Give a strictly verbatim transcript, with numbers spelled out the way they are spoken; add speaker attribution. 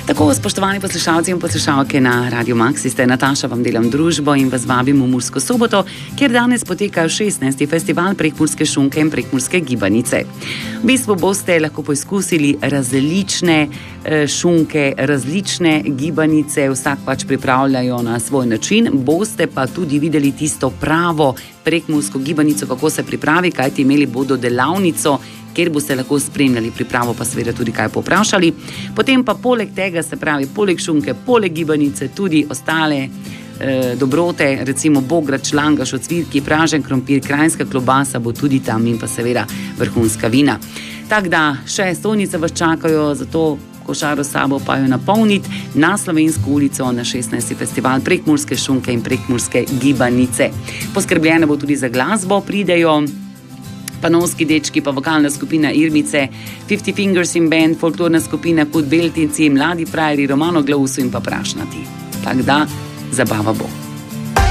Speaker 1: Tako, spoštovani poslušalci in poslušalke na Radio Maxi, ste Nataša, vam delam družbo in vas vabim v Mursko Soboto, kjer danes poteka šestnajsti festival prekmurske šunke in prekmurske gibanice. V bistvu boste lahko poizkusili različne šunke, različne gibanice, vsak pač pripravljajo na svoj način, boste pa tudi videli tisto pravo prekmursko gibanico, kako se pripravi, kajti imeli bodo delavnico, kjer boste lahko spremljali pripravo, pa seveda tudi kaj povprašali. Potem pa poleg tega, se pravi, poleg šunke, poleg gibanice, tudi ostale eh, dobrote, recimo bograč, langaš, ocvirki, pražen krompir, kranjska klobasa bo tudi tam in pa seveda vrhunska vina. Tako da še stojnice vas čakajo, zato košaro sabo pa jo napolniti na Slovensko ulico na šestnajsti festival prekmurske šunke in prekmurske gibanice. Poskrbljeno bo tudi za glasbo, pridejo Panovski dečki, pa vokalna skupina Irmice, Fifty Fingers in Band, folklorna skupina Kud Beltinci, Mladi frajeri, Romano Glausu in pa Prašnati. Tako da, zabava bo.